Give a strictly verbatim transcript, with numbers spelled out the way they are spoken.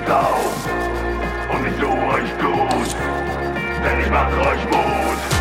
auf und ich tu euch gut, denn ich mach euch Mut.